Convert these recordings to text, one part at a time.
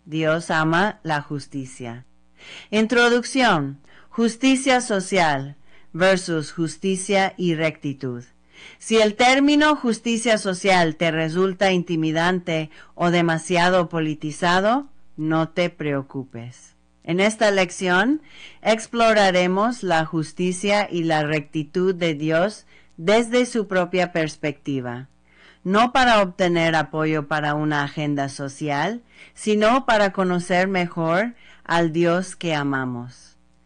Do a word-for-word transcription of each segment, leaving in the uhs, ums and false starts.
Dios ama la justicia. Introducción. Justicia social versus justicia y rectitud. Si el término justicia social te resulta intimidante o demasiado politizado, no te preocupes. En esta lección exploraremos la justicia y la rectitud de Dios desde su propia perspectiva, no para obtener apoyo para una agenda social, sino para conocer mejor al Dios que amamos.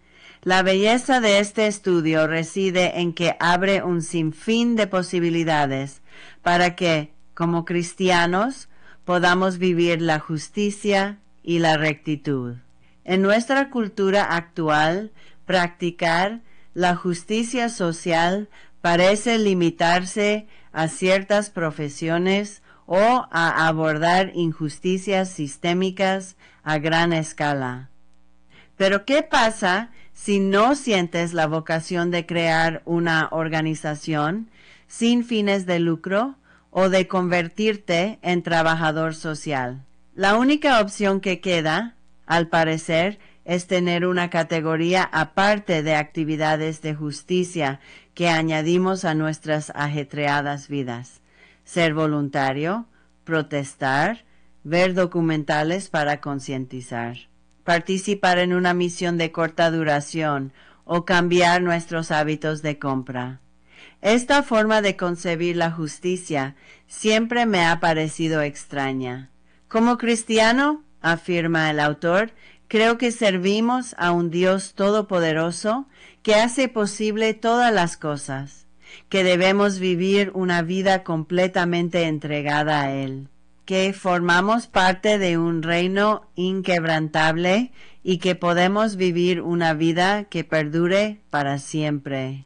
La belleza de este estudio reside en que abre un sinfín de posibilidades para que, como cristianos, podamos vivir la justicia y la rectitud. En nuestra cultura actual, practicar la justicia social parece limitarse a ciertas profesiones o a abordar injusticias sistémicas a gran escala. Pero ¿qué pasa si no sientes la vocación de crear una organización sin fines de lucro o de convertirte en trabajador social? La única opción que queda, al parecer, es tener una categoría aparte de actividades de justicia que añadimos a nuestras ajetreadas vidas. Ser voluntario, protestar, ver documentales para concientizar, participar en una misión de corta duración o cambiar nuestros hábitos de compra. Esta forma de concebir la justicia siempre me ha parecido extraña. Como cristiano, afirma el autor, creo que servimos a un Dios todopoderoso que hace posible todas las cosas, que debemos vivir una vida completamente entregada a Él, que formamos parte de un reino inquebrantable y que podemos vivir una vida que perdure para siempre.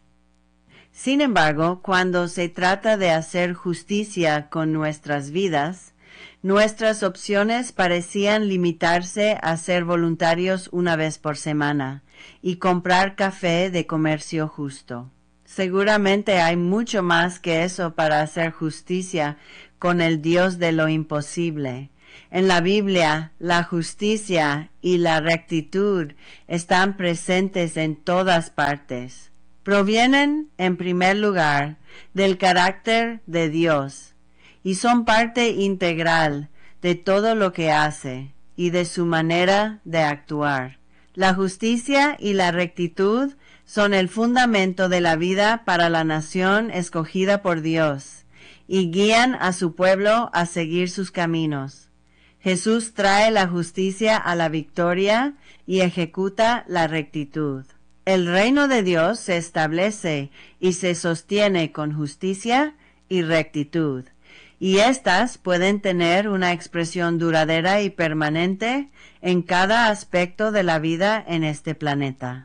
Sin embargo, cuando se trata de hacer justicia con nuestras vidas, nuestras opciones parecían limitarse a ser voluntarios una vez por semana y comprar café de comercio justo. Seguramente hay mucho más que eso para hacer justicia con el Dios de lo imposible. En la Biblia, la justicia y la rectitud están presentes en todas partes. Provienen, en primer lugar, del carácter de Dios y son parte integral de todo lo que hace y de su manera de actuar. La justicia y la rectitud son el fundamento de la vida para la nación escogida por Dios y guían a su pueblo a seguir sus caminos. Jesús trae la justicia a la victoria y ejecuta la rectitud. El reino de Dios se establece y se sostiene con justicia y rectitud, y éstas pueden tener una expresión duradera y permanente en cada aspecto de la vida en este planeta.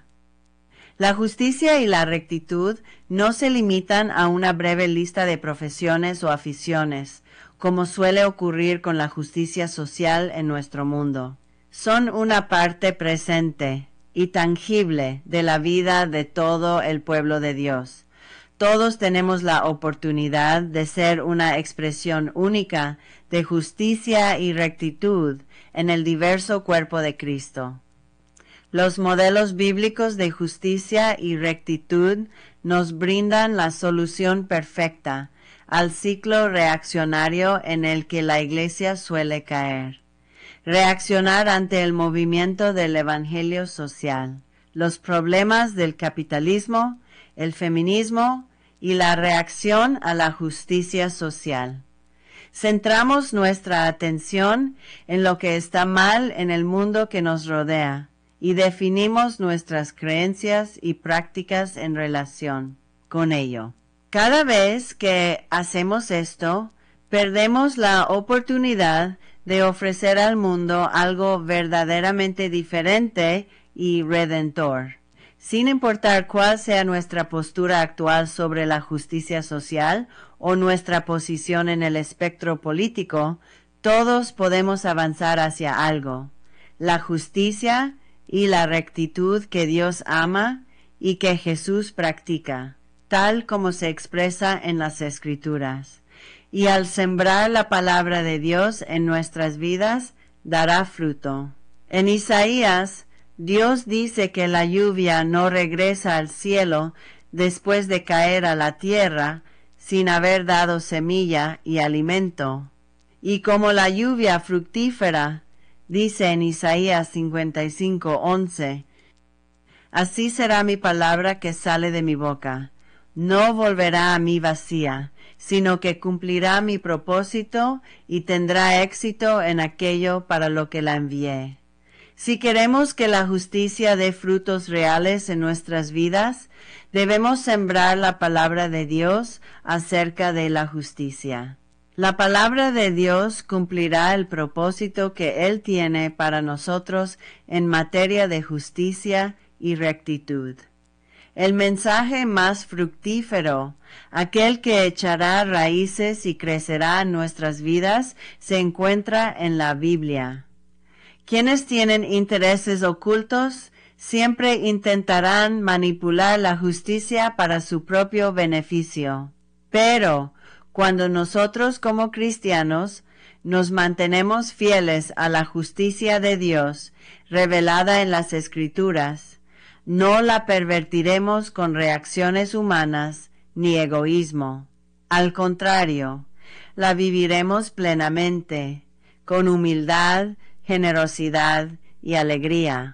La justicia y la rectitud no se limitan a una breve lista de profesiones o aficiones, como suele ocurrir con la justicia social en nuestro mundo. Son una parte presente y tangible de la vida de todo el pueblo de Dios. Todos tenemos la oportunidad de ser una expresión única de justicia y rectitud en el diverso cuerpo de Cristo. Los modelos bíblicos de justicia y rectitud nos brindan la solución perfecta al ciclo reaccionario en el que la Iglesia suele caer. Reaccionar ante el movimiento del evangelio social, los problemas del capitalismo, el feminismo y la reacción a la justicia social. Centramos nuestra atención en lo que está mal en el mundo que nos rodea y definimos nuestras creencias y prácticas en relación con ello. Cada vez que hacemos esto, perdemos la oportunidad de ofrecer al mundo algo verdaderamente diferente y redentor. Sin importar cuál sea nuestra postura actual sobre la justicia social o nuestra posición en el espectro político, todos podemos avanzar hacia algo: la justicia y la rectitud que Dios ama y que Jesús practica, tal como se expresa en las Escrituras. Y al sembrar la palabra de Dios en nuestras vidas, dará fruto. En Isaías, Dios dice que la lluvia no regresa al cielo después de caer a la tierra sin haber dado semilla y alimento. Y como la lluvia fructífera, dice en Isaías cincuenta y cinco, once, así será mi palabra que sale de mi boca. No volverá a mí vacía, sino que cumplirá mi propósito y tendrá éxito en aquello para lo que la envié. Si queremos que la justicia dé frutos reales en nuestras vidas, debemos sembrar la palabra de Dios acerca de la justicia. La palabra de Dios cumplirá el propósito que Él tiene para nosotros en materia de justicia y rectitud. El mensaje más fructífero, aquel que echará raíces y crecerá en nuestras vidas, se encuentra en la Biblia. Quienes tienen intereses ocultos siempre intentarán manipular la justicia para su propio beneficio. Pero cuando nosotros como cristianos nos mantenemos fieles a la justicia de Dios revelada en las Escrituras, no la pervertiremos con reacciones humanas ni egoísmo. Al contrario, la viviremos plenamente, con humildad, generosidad y alegría.